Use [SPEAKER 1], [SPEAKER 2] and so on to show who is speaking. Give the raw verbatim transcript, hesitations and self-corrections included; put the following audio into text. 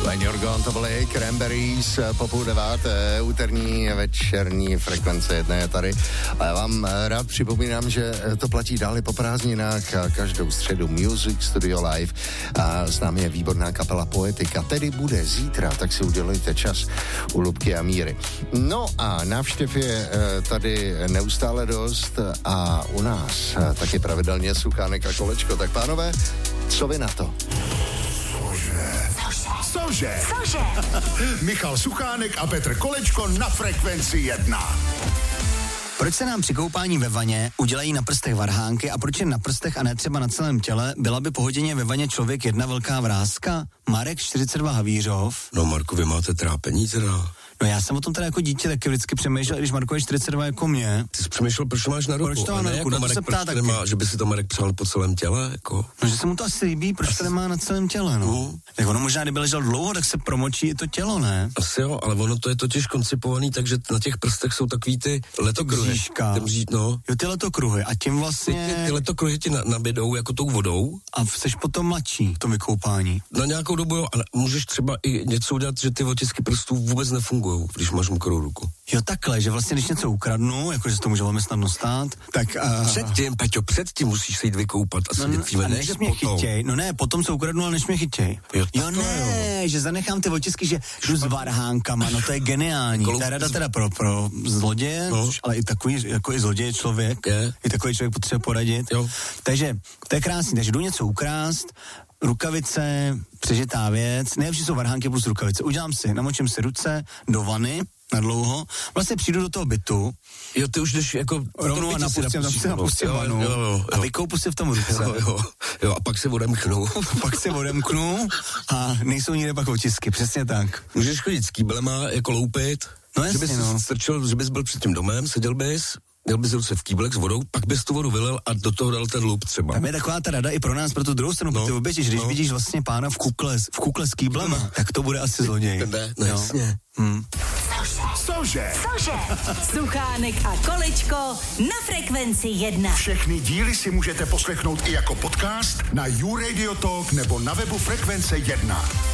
[SPEAKER 1] When You're Gone, to byly Cranberries po půl deváté, úterní večerní frekvence jedna je tady. A já vám rád připomínám, že to platí dále po prázdninách každou středu Music Studio Live a s námi je výborná kapela Poetika. Tedy bude zítra, tak si udělejte čas u Lubky a Míry. No a návštěv je tady neustále dost a u nás taky pravidelně Suchánek a Kolečko. Tak pánové, co vy na to?
[SPEAKER 2] Cože? Cože? Michal Suchánek a Petr Kolečko na Frekvenci jedna.
[SPEAKER 3] Proč se nám při koupání ve vaně udělají na prstech varhánky a proč jen na prstech a ne třeba na celém těle? Byla by po hodině ve vaně člověk jedna velká vrázka? Marek čtyřicet dva Havířov.
[SPEAKER 4] No Marku, vy máte trápení teda.
[SPEAKER 3] No já jsem o tom teda jako dítě taky vždycky přemýšlel, když Marko je čtyřicet dva jako mě.
[SPEAKER 4] Ty jsi přemýšlel, proč to máš na ruku?
[SPEAKER 3] Proč to má na ruku?
[SPEAKER 4] Jako
[SPEAKER 3] No
[SPEAKER 4] Marek,
[SPEAKER 3] to se ptá taky.
[SPEAKER 4] Nemá, že by si to Marek přál po celém těle, jako?
[SPEAKER 3] No, že se mu to asi líbí, proč asi... to nemá na celém těle, no. no. Tak ono možná, kdyby ležel dlouho, tak se promočí i to tělo, ne?
[SPEAKER 4] Asi jo, ale ono to je totiž koncipovaný, takže na těch prstech jsou takový ty letokruhy. Mří, no.
[SPEAKER 3] Jo, ty letokruhy a tím vlastně...
[SPEAKER 4] Ty, ty, ty letokruhy ti na, nabědou jako tou vodou.
[SPEAKER 3] A jseš potom mladší, to vykoupání.
[SPEAKER 4] Na nějakou dobu jo, ale můžeš třeba i něco udělat, že ty otisky prstů vůbec nefungují, když máš mokrou ruku.
[SPEAKER 3] Jo, takhle, že vlastně když něco ukradnu, jakože to může velmi snadno stát, tak... Uh...
[SPEAKER 4] Předtím, Peťo, předtím musíš se jít vykoupat a sedět
[SPEAKER 3] no,
[SPEAKER 4] no,
[SPEAKER 3] než mě potom. Chytěj. No ne, potom se ukradnu, ale než mě chytěj.
[SPEAKER 4] Jo,
[SPEAKER 3] jo ne, jo. Že zanechám ty otisky, že jdu s varhánkama, no to je geniální. To je rada teda pro, pro zloděje, no. Ale i takový, jako i zloděj člověk,
[SPEAKER 4] je.
[SPEAKER 3] I takový člověk potřebuje poradit.
[SPEAKER 4] Jo.
[SPEAKER 3] Takže to je krásný, takže jdu něco ukrást, rukavice, přežitá věc, nejlepší jsou varhánky plus rukavice. Udělám si, namočím si ruce do vany, na dlouho, vlastně přijdu do toho bytu.
[SPEAKER 4] Jo, ty už jdeš jako...
[SPEAKER 3] Rovnou a napustím, tam si napustím vanu.
[SPEAKER 4] Jo, jo, jo.
[SPEAKER 3] A vykoupu si v tom ruce.
[SPEAKER 4] Jo, jo, jo, a pak se odemknu.
[SPEAKER 3] pak se odemknu a nejsou nikde pak otisky, přesně tak.
[SPEAKER 4] Můžeš chodit s kýblema, jako loupit.
[SPEAKER 3] No jasně,
[SPEAKER 4] že bys
[SPEAKER 3] no.
[SPEAKER 4] strčil, že bys byl před tím domem, seděl bys, měl bys ruce v kýblech s vodou, pak bys tu vodu vylil a do toho dal ten lup třeba.
[SPEAKER 3] Tam je taková ta rada i pro nás, pro tu druhou stranu, no, pro ty oběti, že když no. vidíš vlastně pána v kukle, v kukle s kýblema, no. tak to bude asi zloděj.
[SPEAKER 4] Ne, no jasně.
[SPEAKER 3] Hmm.
[SPEAKER 2] Cože?
[SPEAKER 5] Cože? Suchánek a Kolečko na Frekvenci jedna.
[SPEAKER 2] Všechny díly si můžete poslechnout i jako podcast na YouRadio Talk nebo na webu Frekvence jedna.